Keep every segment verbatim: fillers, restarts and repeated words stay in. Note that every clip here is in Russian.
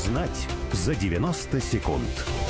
знать за девяносто секунд.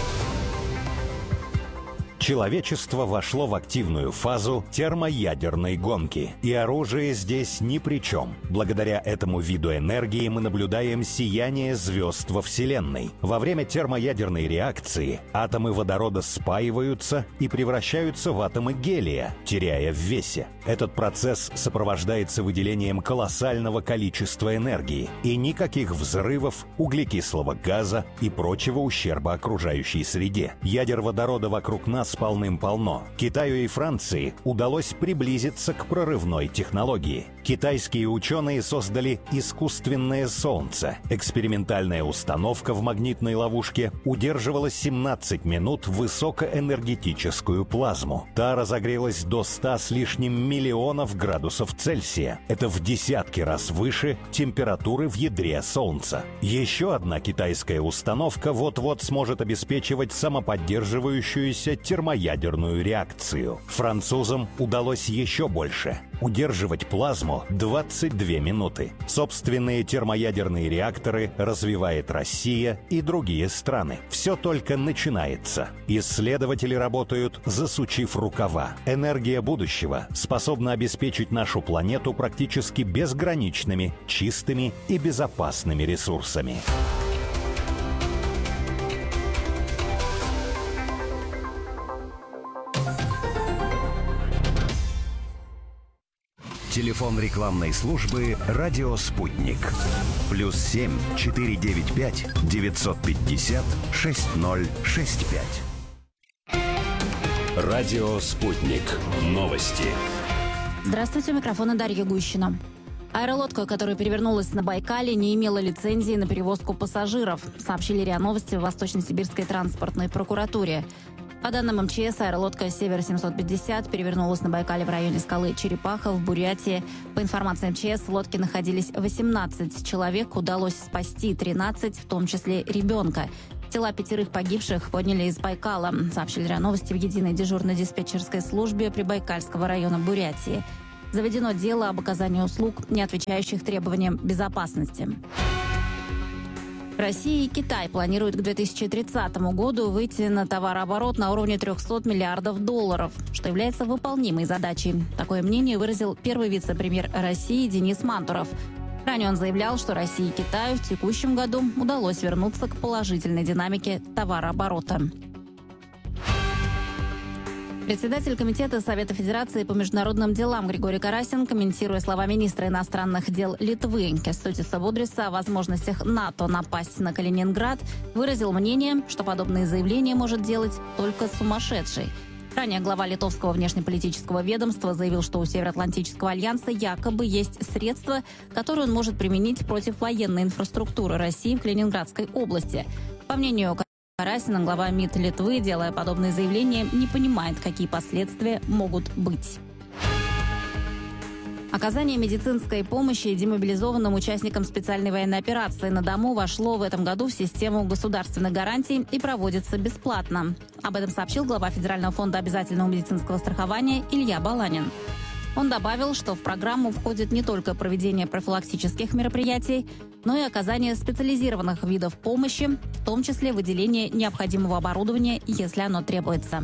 Человечество вошло в активную фазу термоядерной гонки, и оружие здесь ни при чем. Благодаря этому виду энергии мы наблюдаем сияние звезд во Вселенной. Во время термоядерной реакции атомы водорода спаиваются и превращаются в атомы гелия, теряя в весе. Этот процесс сопровождается выделением колоссального количества энергии и никаких взрывов, углекислого газа и прочего ущерба окружающей среде. Ядер водорода вокруг нас полным-полно. Китаю и Франции удалось приблизиться к прорывной технологии. Китайские ученые создали искусственное солнце. Экспериментальная установка в магнитной ловушке удерживала семнадцать минут высокоэнергетическую плазму. Та разогрелась до ста с лишним миллионов градусов Цельсия. Это в десятки раз выше температуры в ядре Солнца. Еще одна китайская установка вот-вот сможет обеспечивать самоподдерживающуюся термоядерную реакцию. Французам удалось еще больше – удерживать плазму двадцать две минуты. Собственные термоядерные реакторы развивает Россия и другие страны. Все только начинается. Исследователи работают, засучив рукава. Энергия будущего способна обеспечить нашу планету практически безграничными, чистыми и безопасными ресурсами. Телефон рекламной службы «Радио Спутник». Плюс семь четыре девять пять девятьсот пятьдесят шесть ноль шесть пять. Радио Спутник. Новости. Здравствуйте, у микрофона Дарья Гущина. Аэролодка, которая перевернулась на Байкале, не имела лицензии на перевозку пассажиров, сообщили РИА Новости в Восточно-Сибирской транспортной прокуратуре. По данным МЧС, аэролодка «Север семьсот пятьдесят» перевернулась на Байкале в районе скалы Черепаха в Бурятии. По информации МЧС, в лодке находились восемнадцать человек, удалось спасти тринадцать, в том числе ребенка. Тела пятерых погибших подняли из Байкала, сообщили РИА Новости в единой дежурно-диспетчерской службе Прибайкальского района Бурятии. Заведено дело об оказании услуг, не отвечающих требованиям безопасности. Россия и Китай планируют к две тысячи тридцатому году выйти на товарооборот на уровне трехсот миллиардов долларов, что является выполнимой задачей. Такое мнение выразил первый вице-премьер России Денис Мантуров. Ранее он заявлял, что России и Китаю в текущем году удалось вернуться к положительной динамике товарооборота. Председатель Комитета Совета Федерации по международным делам Григорий Карасин, комментируя слова министра иностранных дел Литвы Кястутиса Будриса о возможностях НАТО напасть на Калининград, выразил мнение, что подобные заявления может делать только сумасшедший. Ранее глава литовского внешнеполитического ведомства заявил, что у Североатлантического альянса якобы есть средства, которые он может применить против военной инфраструктуры России в Калининградской области. По мнению Карасина, глава МИД Литвы, делая подобные заявления, не понимает, какие последствия могут быть. Оказание медицинской помощи демобилизованным участникам специальной военной операции на дому вошло в этом году в систему государственных гарантий и проводится бесплатно. Об этом сообщил глава Федерального фонда обязательного медицинского страхования Илья Баланин. Он добавил, что в программу входит не только проведение профилактических мероприятий, но и оказание специализированных видов помощи, в том числе выделение необходимого оборудования, если оно требуется.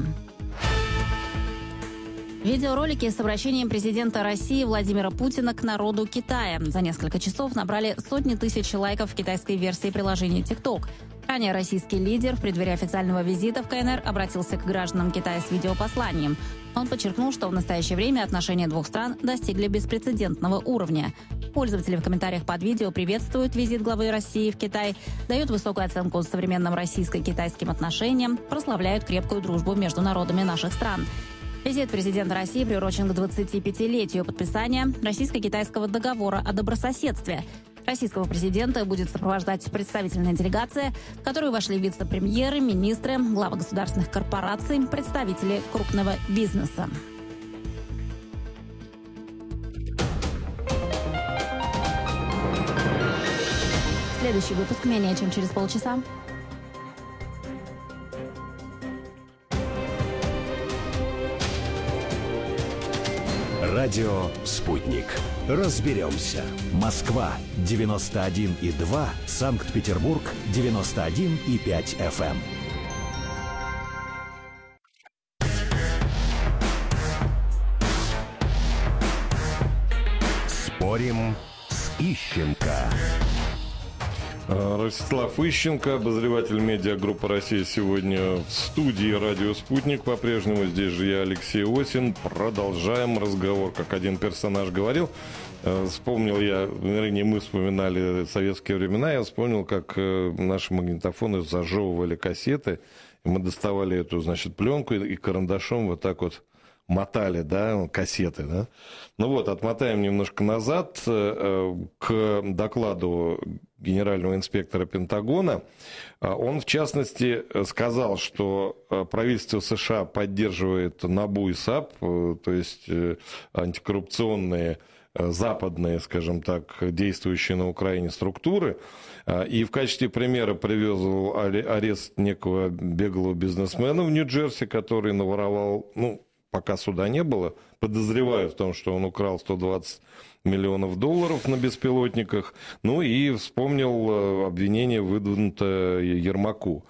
Видеоролики с обращением президента России Владимира Путина к народу Китая за несколько часов набрали сотни тысяч лайков в китайской версии приложения TikTok. Ранее российский лидер в преддверии официального визита в КНР обратился к гражданам Китая с видеопосланием. Он подчеркнул, что в настоящее время отношения двух стран достигли беспрецедентного уровня. Пользователи в комментариях под видео приветствуют визит главы России в Китай, дают высокую оценку современным российско-китайским отношениям, прославляют крепкую дружбу между народами наших стран. Визит президента России приурочен к двадцатипятилетию подписания российско-китайского договора о добрососедстве. Российского президента будет сопровождать представительная делегация, в которую вошли вице-премьеры, министры, главы государственных корпораций, представители крупного бизнеса. Следующий выпуск менее чем через полчаса. Радио «Спутник». Разберемся. Москва девяносто один и два, Санкт-Петербург девяносто один и пять эф эм. Спорим с Ищенко. Ростислав Ищенко, обозреватель медиагруппы «Россия сегодня» в студии «Радио Спутник». По-прежнему здесь же я, Алексей Осин. Продолжаем разговор, как один персонаж говорил. Вспомнил я, вернее, мы вспоминали советские времена, я вспомнил, как наши магнитофоны зажевывали кассеты. И мы доставали эту, значит, пленку и карандашом вот так вот мотали, да, кассеты, да. Ну вот, отмотаем немножко назад к докладу генерального инспектора Пентагона. Он, в частности, сказал, что правительство США поддерживает НАБУ и САП, то есть антикоррупционные западные, скажем так, действующие на Украине структуры. И в качестве примера привел арест некого беглого бизнесмена в Нью-Джерси, который наворовал, ну, пока суда не было, подозревают в том, что он украл сто двадцать миллионов долларов на беспилотниках. Ну и вспомнил обвинение, выдвинутое Ермаку.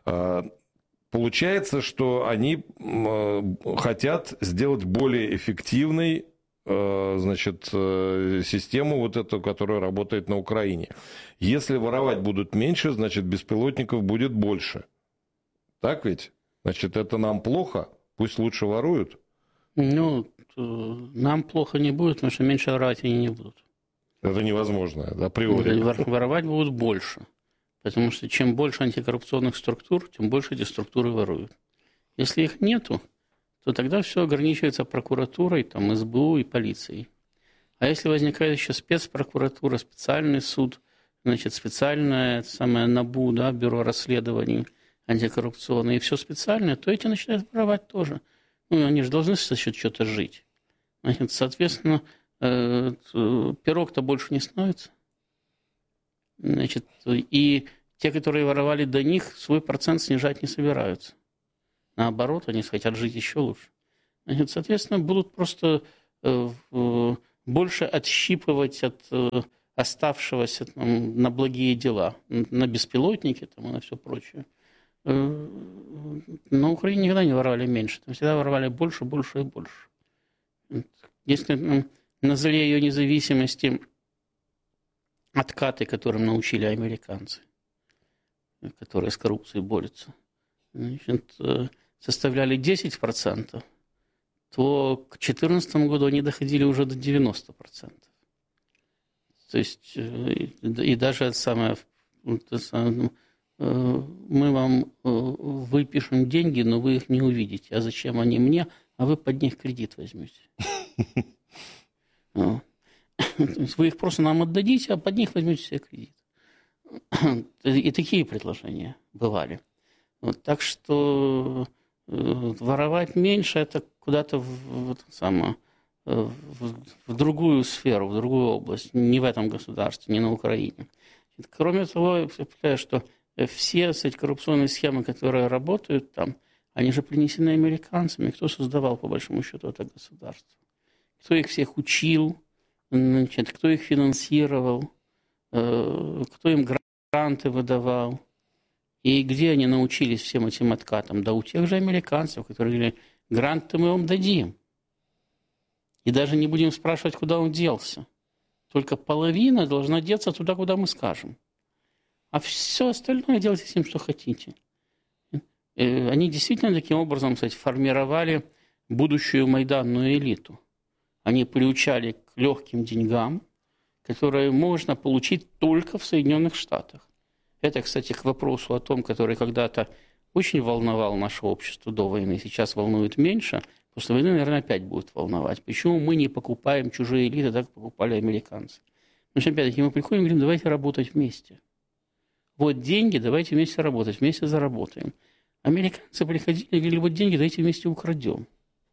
Получается, что они хотят сделать более эффективной, значит, систему вот эту, которая работает на Украине. Если воровать будут меньше, значит, беспилотников будет больше. Так ведь? Значит, это нам плохо? Пусть лучше воруют? Ну, нам плохо не будет, потому что меньше воровать они не будут. Это невозможно, априори. Воровать будут больше. Потому что чем больше антикоррупционных структур, тем больше эти структуры воруют. Если их нету, то тогда все ограничивается прокуратурой, там, эс бэ у и полицией. А если возникает еще спецпрокуратура, специальный суд, значит, специальное самое НАБУ, да, бюро расследований антикоррупционное, и все специальное, то эти начинают воровать тоже. Ну, они же должны за счет чего-то жить. Значит, соответственно, пирог-то больше не становится. Значит, и те, которые воровали до них, свой процент снижать не собираются. Наоборот, они хотят жить еще лучше. Значит, соответственно, будут просто больше отщипывать от оставшегося там, на благие дела, на беспилотники там, и на все прочее. На Украине никогда не воровали меньше. Там всегда воровали больше, больше и больше. Если на заре ее независимости откаты, которым научили американцы, которые с коррупцией борются, значит, составляли десять процентов, то к две тысячи четырнадцатому году они доходили уже до девяноста процентов. То есть, и даже это самое... мы вам выпишем деньги, но вы их не увидите. А зачем они мне? А вы под них кредит возьмете. Вы их просто нам отдадите, а под них возьмете себе кредит. И такие предложения бывали. Вот, так что воровать меньше – это куда-то в, в, само, в, в другую сферу, в другую область. Не в этом государстве, не на Украине. Кроме того, я считаю, что все эти коррупционные схемы, которые работают там, они же принесены американцами. Кто создавал, по большому счету, это государство? Кто их всех учил? Значит, кто их финансировал? Кто им гранты выдавал? И где они научились всем этим откатам? Да у тех же американцев, которые говорили, гранты мы вам дадим. И даже не будем спрашивать, куда он делся. Только половина должна деться туда, куда мы скажем. А все остальное делайте с ним, что хотите. Они действительно таким образом, кстати, формировали будущую майданную элиту. Они приучали к легким деньгам, которые можно получить только в Соединенных Штатах. Это, кстати, к вопросу о том, который когда-то очень волновал наше общество до войны, сейчас волнует меньше, после войны, наверное, опять будет волновать. Почему мы не покупаем чужие элиты, так покупали американцы? Потому что, опять-таки, мы приходим и говорим, давайте работать вместе. Вот деньги, давайте вместе работать, вместе заработаем. Американцы приходили и говорили, вот деньги, давайте вместе украдем.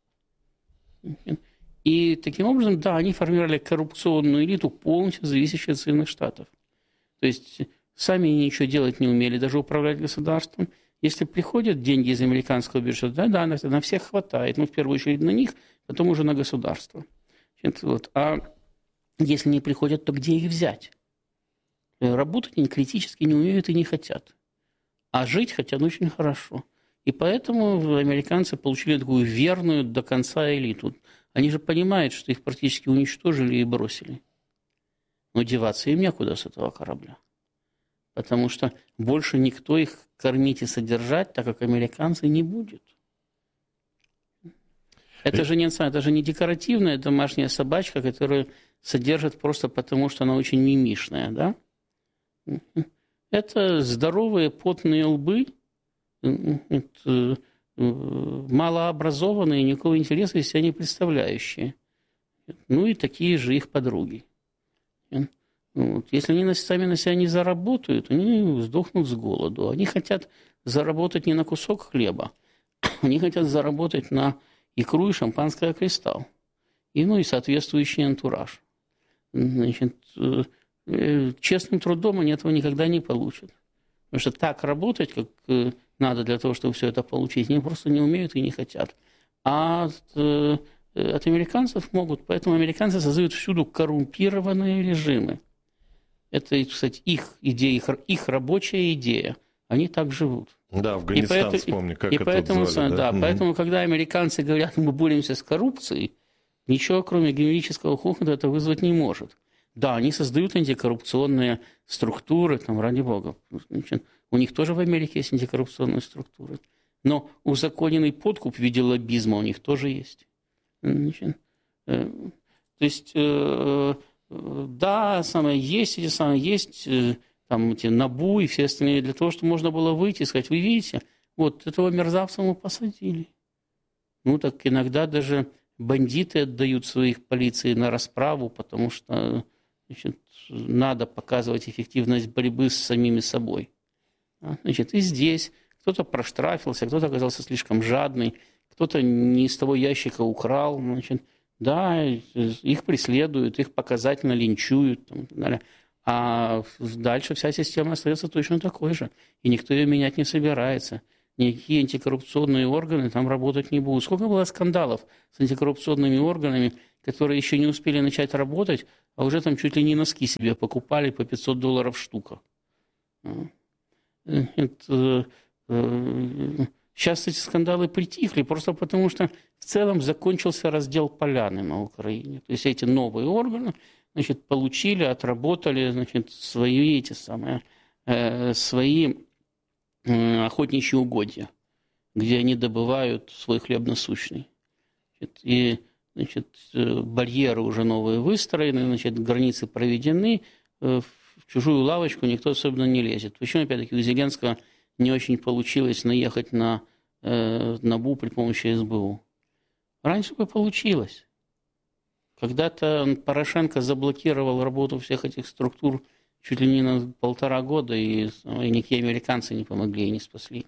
И таким образом, да, они формировали коррупционную элиту, полностью зависящую от Соединенных Штатов. То есть сами ничего делать не умели, даже управлять государством. Если приходят деньги из американского бюджета, да, да, на, на всех хватает, но в первую очередь на них, потом уже на государство. Вот. А если не приходят, то где их взять? Работать они критически не умеют и не хотят. А жить хотят очень хорошо. И поэтому американцы получили такую верную до конца элиту. Они же понимают, что их практически уничтожили и бросили. Но деваться им некуда с этого корабля. Потому что больше никто их кормить и содержать, так как американцы, не будет. Это же не, это же не декоративная домашняя собачка, которую содержат просто потому, что она очень мимишная, да? Это здоровые потные лбы, малообразованные, никакого интереса из себя не представляющие. Ну и такие же их подруги. Вот. Если они сами на себя не заработают, они сдохнут с голоду. Они хотят заработать не на кусок хлеба, они хотят заработать на икру и шампанское «Кристалл». И, ну, и соответствующий антураж. Значит, честным трудом они этого никогда не получат. Потому что так работать, как надо для того, чтобы все это получить, они просто не умеют и не хотят. А от, от американцев могут. Поэтому американцы создают всюду коррумпированные режимы. Это, кстати, их идея, их, их рабочая идея. Они так живут. Да, Афганистан, поэтому, вспомни, как и это поэтому, звали. Да, да, угу. Поэтому, когда американцы говорят, мы боремся с коррупцией, ничего, кроме генерического хохота, это вызвать не может. Да, они создают антикоррупционные структуры, там, ради бога. Значит, у них тоже в Америке есть антикоррупционные структуры. Но узаконенный подкуп в виде лоббизма у них тоже есть. Значит, э, то есть, э, э, да, самое, есть эти самые, есть э, там эти НАБУ и все остальные, для того, чтобы можно было выйти и сказать, вы видите, вот этого мерзавца мы посадили. Ну, так иногда даже бандиты отдают своих полиции на расправу, потому что, значит, надо показывать эффективность борьбы с самими собой. Значит, и здесь кто-то проштрафился, кто-то оказался слишком жадный, кто-то не из того ящика украл. Значит, да, их преследуют, их показательно линчуют. Там, и так далее. А дальше вся система остается точно такой же. И никто ее менять не собирается. Никакие антикоррупционные органы там работать не будут. Сколько было скандалов с антикоррупционными органами, которые еще не успели начать работать, а уже там чуть ли не носки себе покупали по пятьсот долларов штука. Это, сейчас эти скандалы притихли, просто потому что в целом закончился раздел поляны на Украине. То есть эти новые органы, значит, получили, отработали, значит, свои эти самые, э, свои э, охотничьи угодья, где они добывают свой хлеб насущный. Значит, и, значит, барьеры уже новые выстроены, значит, границы проведены, э, в чужую лавочку никто особенно не лезет. Почему, опять-таки, у Зеленского не очень получилось наехать на э, НАБУ при помощи СБУ? Раньше бы получилось. Когда-то Порошенко заблокировал работу всех этих структур чуть ли не на полтора года, и, и никакие американцы не помогли и не спасли.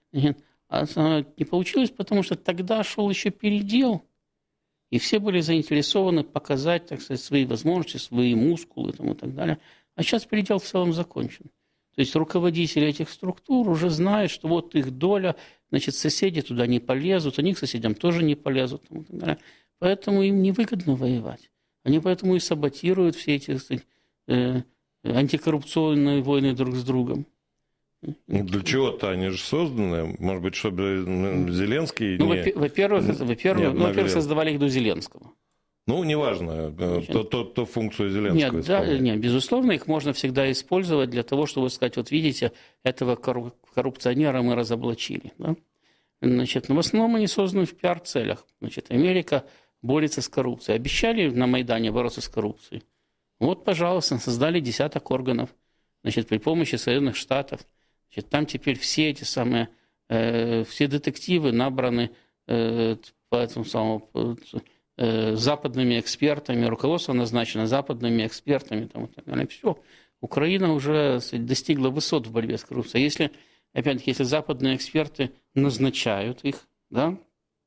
А не получилось, потому что тогда шел еще передел, и все были заинтересованы показать, так сказать, свои возможности, свои мускулы там, и так далее. А сейчас передел в целом закончен. То есть руководители этих структур уже знают, что вот их доля, значит, соседи туда не полезут, они к соседям тоже не полезут. Там, и так далее. Поэтому им невыгодно воевать. Они поэтому и саботируют все эти, сказать, э, антикоррупционные войны друг с другом. Ну, для чего-то они же созданы. Может быть, чтобы Зеленский ну, не... Во-первых, во-первых, ну, во-первых, создавали их до Зеленского. Ну, неважно, то, то, то функцию Зеленского нет, да, нет, безусловно, их можно всегда использовать для того, чтобы сказать, вот видите, этого коррупционера мы разоблачили. Да? Значит, но в основном они созданы в пиар-целях. Значит, Америка борется с коррупцией. Обещали на Майдане бороться с коррупцией. Вот, пожалуйста, создали десяток органов, значит, при помощи Соединенных Штатов. Значит, там теперь все эти самые, э, все детективы набраны э, по этому самому, по, э, западными экспертами, руководство назначено западными экспертами. Там, и так далее. Все. Украина уже, сказать, достигла высот в борьбе с коррупцией. Если, опять-таки, если западные эксперты назначают их, да,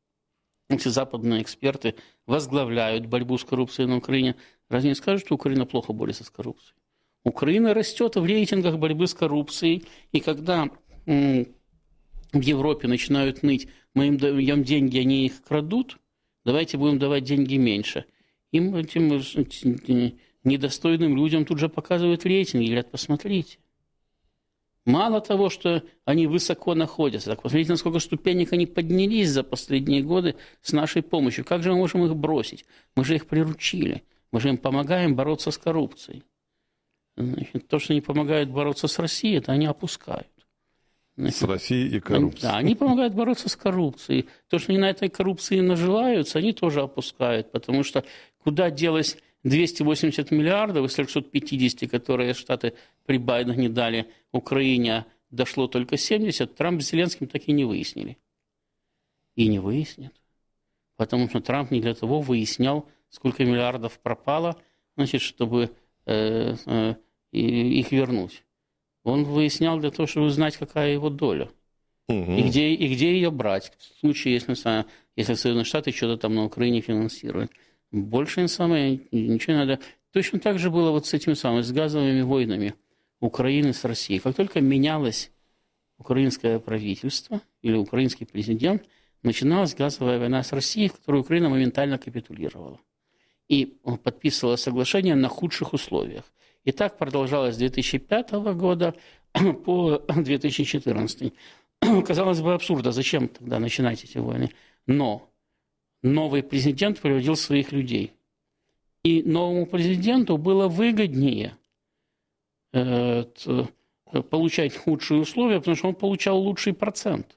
если западные эксперты возглавляют борьбу с коррупцией на Украине, разве не скажут, что Украина плохо борется с коррупцией? Украина растет в рейтингах борьбы с коррупцией, и когда м, в Европе начинают ныть, мы им даем деньги, они их крадут, давайте будем давать деньги меньше. им, этим недостойным людям тут же показывают рейтинги, говорят, посмотрите. Мало того, что они высоко находятся, так посмотрите, насколько ступенек они поднялись за последние годы с нашей помощью. Как же мы можем их бросить? Мы же их приручили. Мы же им помогаем бороться с коррупцией. Значит, то, что они помогают бороться с Россией, это они опускают. Значит, с Россией и коррупцией. Да, они помогают бороться с коррупцией. То, что они на этой коррупции наживаются, они тоже опускают. Потому что куда делось двести восемьдесят миллиардов из трехсот пятидесяти, которые Штаты при Байдене дали Украине, дошло только семьдесят, Трамп с Зеленским так и не выяснили. И не выяснят. Потому что Трамп не для того выяснял, сколько миллиардов пропало, значит, чтобы э, э, их вернуть. Он выяснял для того, чтобы узнать, какая его доля. Угу. И, где, и где ее брать. В случае, если, если Соединенные Штаты что-то там на Украине финансируют. Больше самое, ничего не надо. Точно так же было вот с этим самым, с газовыми войнами Украины с Россией. Как только менялось украинское правительство или украинский президент, начиналась газовая война с Россией, в которой Украина моментально капитулировала. И подписывала соглашение на худших условиях. И так продолжалось с две тысячи пятого года по две тысячи четырнадцатый. Казалось бы, абсурдно. Зачем тогда начинать эти войны? Но новый президент приводил своих людей. И новому президенту было выгоднее э, получать худшие условия, потому что он получал лучший процент.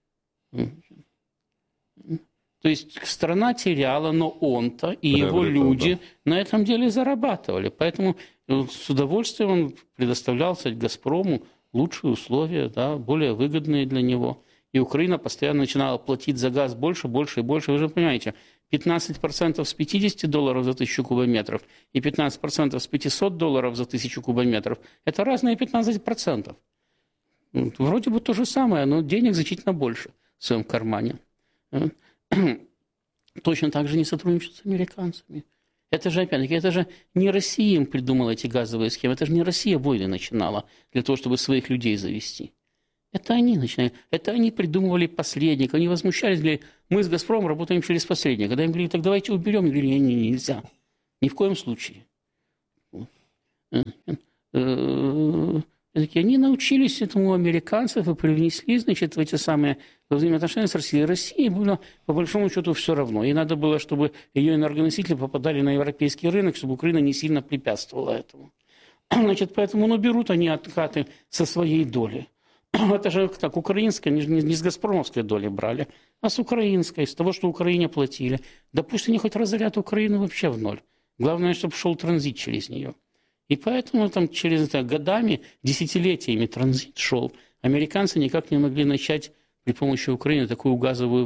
То есть страна теряла, но он-то и его люди да. на этом деле зарабатывали. Поэтому с удовольствием он предоставлял, кстати, «Газпрому» лучшие условия, да, более выгодные для него. И Украина постоянно начинала платить за газ больше, больше и больше. Вы же понимаете, пятнадцать процентов с пятидесяти долларов за тысячу кубометров и пятнадцать процентов с пятисот долларов за тысячу кубометров – это разные пятнадцать процентов. Вроде бы то же самое, но денег значительно больше в своем кармане. Точно так же не сотрудничают с американцами. Это же, опять-таки, это же не Россия им придумала эти газовые схемы, это же не Россия войны начинала для того, чтобы своих людей завести. Это они начинали. Это они придумывали посредников. Они возмущались, говорили, мы с «Газпромом» работаем через посредника. Когда им говорили, так давайте уберем, они говорили, не, не, нельзя. Ни в коем случае. Они научились этому у американцев и привнесли, значит, в эти самые взаимоотношения с Россией. России было, по большому счету, все равно. И надо было, чтобы ее энергоносители попадали на европейский рынок, чтобы Украина не сильно препятствовала этому. Значит, поэтому ну, берут они откаты со своей доли. Это же так, украинская, не, не с «Газпромовской» доли брали, а с украинской, с того, что Украине платили. Да пусть они хоть разорят Украину вообще в ноль. Главное, чтобы шел транзит через нее. И поэтому там через это, годами, десятилетиями транзит шел. Американцы никак не могли начать при помощи Украины такую газовую